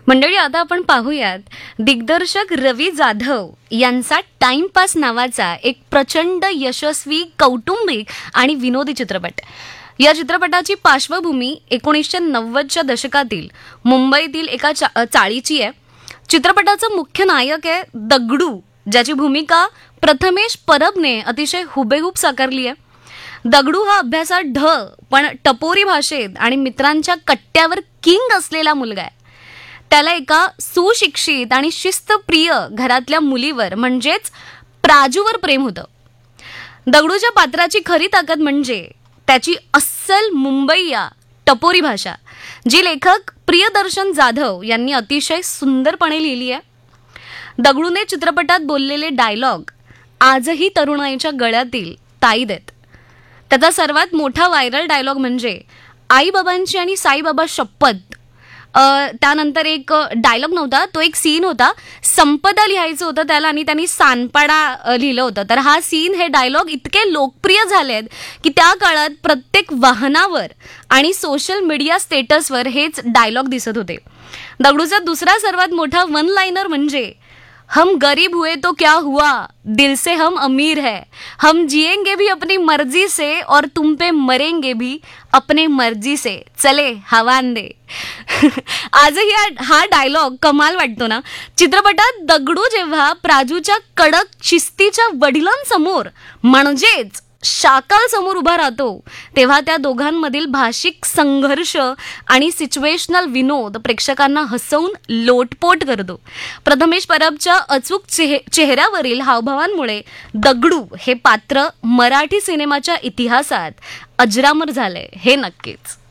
मंडळी, आता आपण पाहूयात दिग्दर्शक रवी जाधव यांचा टाइमपास नावाचा एक प्रचंड यशस्वी कौटुंबिक आणि विनोदी चित्रपट. या चित्रपटाची पार्श्वभूमी 1990च्या दशकातील मुंबईतील एका चाळीची आहे. चित्रपटाचा मुख्य नायक आहे दगडू, ज्याची भूमिका प्रथमेश परबने अतिशय हुबेहूब साकारली आहे. दगडू हा अभ्यासात ढ पण टपोरी भाषेत आणि मित्रांच्या कट्ट्यावर किंग असलेला मुलगा आहे. त्याला एका सुशिक्षित आणि शिस्तप्रिय घरातल्या मुलीवर म्हणजेच प्राजूवर प्रेम होतं. दगडूच्या पात्राची खरी ताकद म्हणजे त्याची अस्सल मुंबईया टपोरी भाषा, जी लेखक प्रियदर्शन जाधव यांनी अतिशय सुंदरपणे लिहिली आहे. दगडूने चित्रपटात बोललेले डायलॉग आजही तरुणाईच्या गळ्यातील ताईद आहेत. त्याचा सर्वात मोठा व्हायरल डायलॉग म्हणजे आईबाबांची आणि साईबाबा शपथ. त्यानंतर एक डायलॉग नव्हता, तो एक सीन होता. संपदा लिहायचं होतं त्याला आणि त्यांनी सानपाडा लिहिलं होतं. तर हा सीन, हे डायलॉग इतके लोकप्रिय झाले आहेत की त्या काळात प्रत्येक वाहनावर आणि सोशल मीडिया स्टेटसवर हेच डायलॉग दिसत होते. दगडूचा दुसरा सर्वात मोठा वन लाइनर म्हणजे हम गरीब हुए तो क्या हुआ, दिल से हम अमीर है, हम जिएंगे भी अपनी मर्जी से और तुम पे मरेंगे भी अपने मर्जी से, चले हवान दे. आजही हा डायलॉग कमाल वाटतो ना. चित्रपटात दगडू जेव्हा प्राजूच्या कडक शिस्तीच्या वडिलांसमोर म्हणजेच शाकाल समोर उभा राहतो, तेव्हा त्या दोघांमधील भाषिक संघर्ष आणि सिच्युएशनल विनोद प्रेक्षकांना हसवून लोटपोट करतो. प्रथमेश परबच्या अचूक चेहऱ्यावरील हावभावांमुळे दगडू हे पात्र मराठी सिनेमाच्या इतिहासात अजरामर झालंय, हे नक्कीच.